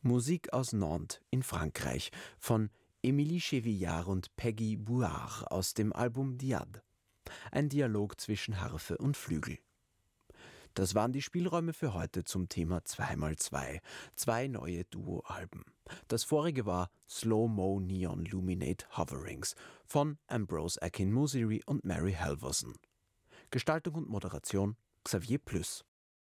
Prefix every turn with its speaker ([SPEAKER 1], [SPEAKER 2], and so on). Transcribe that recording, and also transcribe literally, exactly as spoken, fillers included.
[SPEAKER 1] Musik aus Nantes in Frankreich von Émilie Chevillard und Peggy Bouard aus dem Album Diade. Ein Dialog zwischen Harfe und Flügel. Das waren die Spielräume für heute zum Thema zwei mal zwei. Zwei neue Duo-Alben. Das vorige war Slow-Mo Neon Luminate Hoverings von Ambrose Akin-Mussiri und Mary Halvorsen. Gestaltung und Moderation Xavier Plüss.